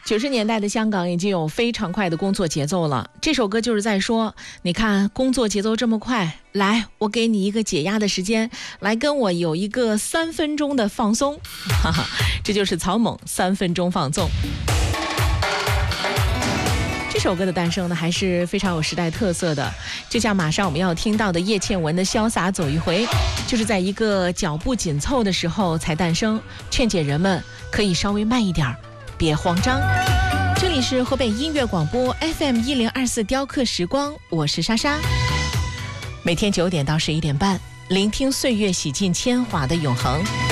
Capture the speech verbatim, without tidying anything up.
九十年代的香港已经有非常快的工作节奏了，这首歌就是在说，你看工作节奏这么快，来，我给你一个解压的时间，来跟我有一个三分钟的放松，哈哈，这就是草蜢三分钟放纵。这首歌的诞生呢，还是非常有时代特色的，就像马上我们要听到的叶倩文的《潇洒走一回》，就是在一个脚步紧凑的时候才诞生，劝解人们可以稍微慢一点，别慌张。这里是河北音乐广播 F M 一零二四雕刻时光，我是莎莎。每天九点到十一点半，聆听岁月洗尽铅华的永恒。